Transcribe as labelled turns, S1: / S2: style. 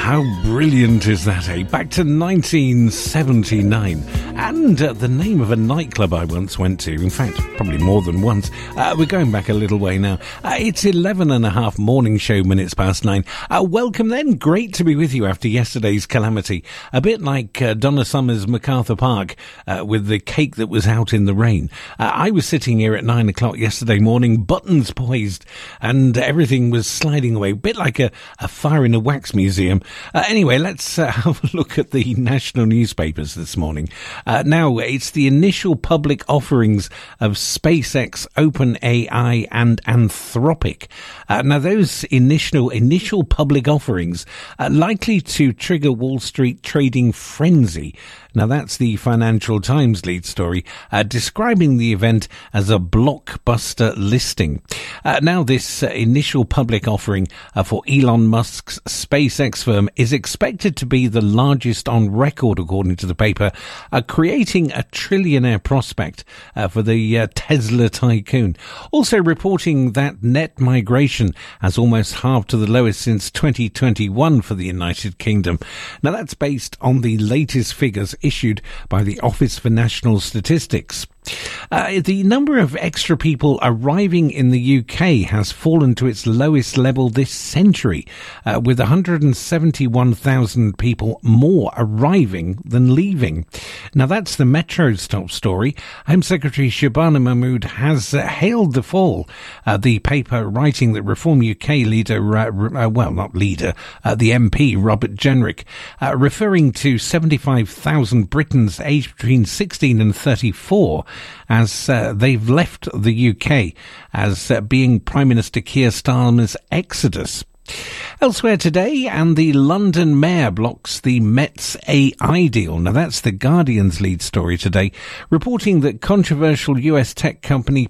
S1: How brilliant is that, eh? Back to 1979. And the name of a nightclub I once went to, in fact, probably more than once. We're going back a little way now. It's 11 and a half morning show minutes past 9. Welcome then. Great to be with you after yesterday's calamity. A bit like Donna Summer's MacArthur Park with the cake that was out in the rain. I was sitting here at 9 o'clock yesterday morning, buttons poised, and everything was sliding away. A bit like a fire in a wax museum. Anyway, let's have a look at the national newspapers this morning. Now, it's the initial public offerings of SpaceX, OpenAI and Anthropic. Now, those initial public offerings are likely to trigger Wall Street trading frenzy. Now, that's the Financial Times lead story, describing the event as a blockbuster listing. Now, this initial public offering for Elon Musk's SpaceX firm is expected to be the largest on record, according to the paper, creating a trillionaire prospect for the Tesla tycoon. Also reporting that net migration has almost halved to the lowest since 2021 for the United Kingdom. Now, that's based on the latest figures issued by the Office for National Statistics. The number of extra people arriving in the UK has fallen to its lowest level this century, with 171,000 people more arriving than leaving. Now, that's the Metro's top story. Home Secretary Shabana Mahmood has hailed the fall. The paper writing that Reform UK leader, the MP, Robert Jenrick, referring to 75,000 Britons aged between 16 and 34 as they've left the UK as being Prime Minister Keir Starmer's exodus. Elsewhere today, and the London Mayor blocks the Met's AI deal. Now, that's the Guardian's lead story today, reporting that controversial US tech company